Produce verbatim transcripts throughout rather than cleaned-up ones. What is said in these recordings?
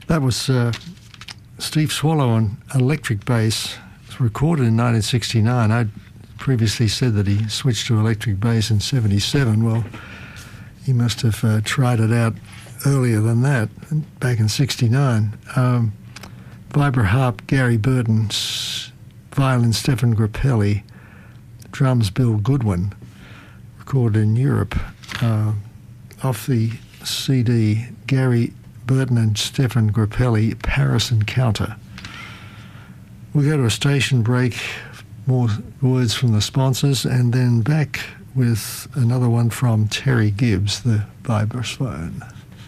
That was uh, Steve Swallow on electric bass. It was recorded in nineteen sixty-nine. I'd previously said that he switched to electric bass in seventy-seven. Well, he must have uh, tried it out earlier than that, back in sixty-nine. Um, vibra harp, Gary Burton, violin, Stefan Grappelli, drums, Bill Goodwin, recorded in Europe. Uh, off the C D, Gary Burton and Stefan Grappelli, Paris Encounter. We'll go to a station break, more words from the sponsors, and then back with another one from Terry Gibbs, the vibraphone.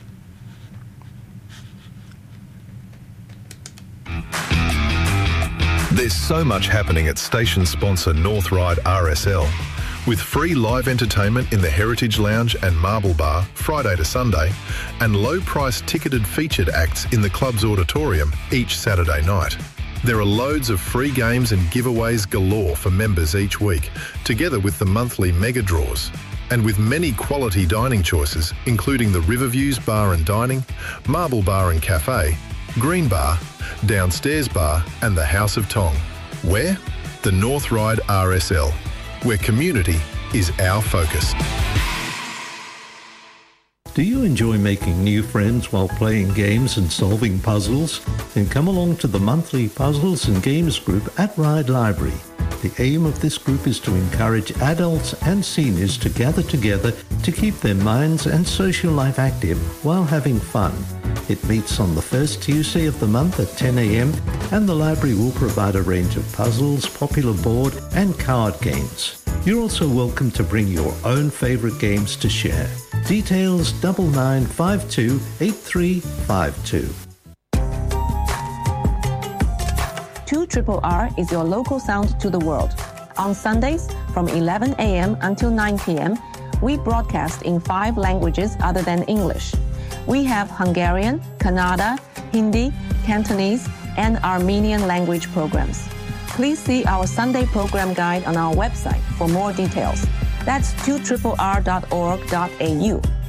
There's so much happening at station sponsor North Ryde R S L. With free live entertainment in the Heritage Lounge and Marble Bar, Friday to Sunday, and low-priced ticketed featured acts in the club's auditorium each Saturday night. There are loads of free games and giveaways galore for members each week, together with the monthly mega draws. And with many quality dining choices, including the Riverviews Bar and Dining, Marble Bar and Cafe, Green Bar, Downstairs Bar and the House of Tong. Where? The North Ryde R S L, where community is our focus. Do you enjoy making new friends while playing games and solving puzzles? Then come along to the monthly Puzzles and Games group at Ryde Library. The aim of this group is to encourage adults and seniors to gather together to keep their minds and social life active while having fun. It meets on the first Tuesday of the month at ten a m and the library will provide a range of puzzles, popular board and card games. You're also welcome to bring your own favourite games to share. Details double nine five two eight three five two. two R R R is your local sound to the world. On Sundays from eleven a m until nine p m, we broadcast in five languages other than English. We have Hungarian, Kannada, Hindi, Cantonese, and Armenian language programs. Please see our Sunday program guide on our website for more details. That's two R R R dot org dot a u.